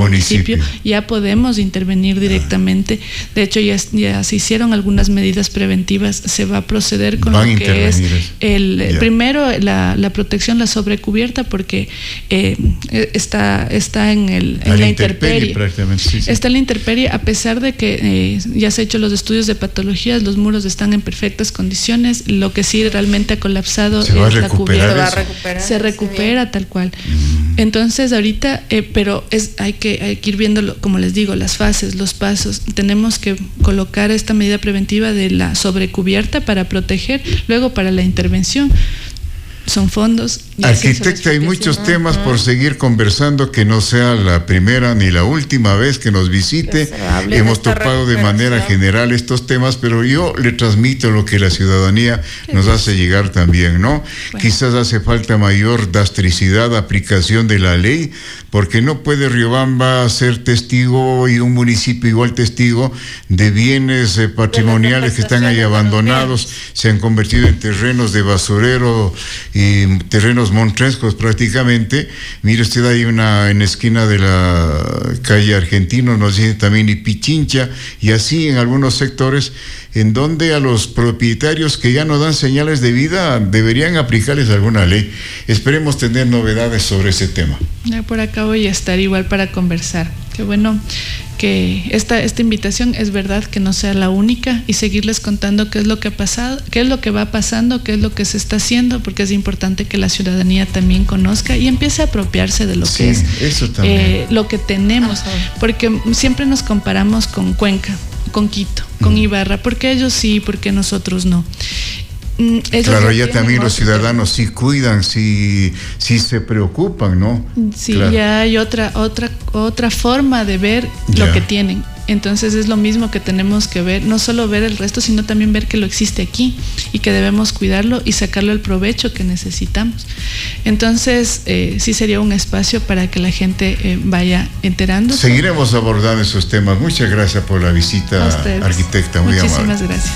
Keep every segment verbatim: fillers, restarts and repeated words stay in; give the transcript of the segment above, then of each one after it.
municipio, municipio. ya podemos intervenir directamente. De hecho, ya, ya se hicieron algunas medidas preventivas. Se va a proceder con Van lo que es el, yeah. primero la, la protección, la sobrecubierta, porque eh, está, está en, el, en la intemperie. Prácticamente, sí, sí. Está en la intemperie, a pesar de que eh, ya se han hecho los estudios de patologías, los muros están en perfectas condiciones. Lo que sí realmente ha colapsado se es la cubierta. Se va a recuperar. Se recupera tal cual. Mm. Entonces ahorita, eh, pero es hay que, hay que ir viendo, como les digo, las fases, los pasos. Tenemos que colocar esta medida preventiva de la sobrecubierta para proteger, luego para la intervención. Son fondos. Arquitecta, hay muchos temas uh-huh. por seguir conversando, que no sea la primera ni la última vez que nos visite. Hemos topado de manera general estos temas, pero yo le transmito lo que la ciudadanía nos hace llegar también, ¿no? Bueno. Quizás hace falta mayor dastricidad, aplicación de la ley, porque no puede Riobamba ser testigo y un municipio igual testigo de bienes eh, patrimoniales que están ahí abandonados, se han convertido en terrenos de basurero y terrenos montrescos prácticamente. Mire usted, hay una en la esquina de la calle Argentino, nos dice también, y Pichincha, y así en algunos sectores en donde a los propietarios que ya no dan señales de vida deberían aplicarles alguna ley. Esperemos tener novedades sobre ese tema. Ya por acá voy a estar igual para conversar. Qué bueno que esta, esta invitación es verdad que no sea la única, y seguirles contando qué es lo que ha pasado, qué es lo que va pasando, qué es lo que se está haciendo, porque es importante que la ciudadanía también conozca y empiece a apropiarse de lo sí, que es eso también. Eh, lo que tenemos. Ajá. Porque siempre nos comparamos con Cuenca, con Quito, con mm. Ibarra, porque ellos sí, porque nosotros no. Ellos claro, ya también los ciudadanos sí cuidan, sí, sí se preocupan, ¿no? Sí, claro. Ya hay otra, otra, otra forma de ver ya. Lo que tienen. Entonces es lo mismo que tenemos que ver, no solo ver el resto, sino también ver que lo existe aquí y que debemos cuidarlo y sacarlo el provecho que necesitamos. Entonces eh, sí sería un espacio para que la gente eh, vaya enterándose. Seguiremos abordando esos temas. Muchas gracias por la visita, arquitecta, muy amable. Muchísimas gracias.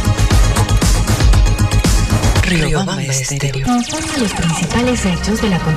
Riobamba Estéreo. Son los principales hechos de la